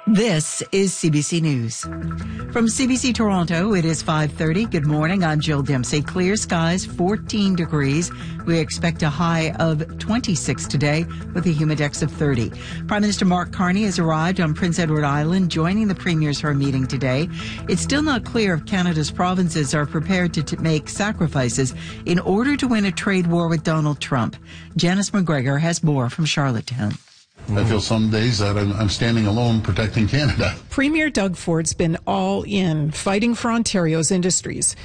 This is CBC News. From CBC Toronto, it is 5:30. Good morning. I'm Jill Dempsey. Clear skies, 14 degrees. We expect a high of 26 today with a humidex of 30. Prime Minister Mark Carney has arrived on Prince Edward Island, joining the premiers for a meeting today. It's still not clear if Canada's provinces are prepared to make sacrifices in order to win a trade war with Donald Trump. Janice McGregor has more from Charlottetown. I feel some days that I'm standing alone protecting Canada. Premier Doug Ford's been all in, fighting for Ontario's industries.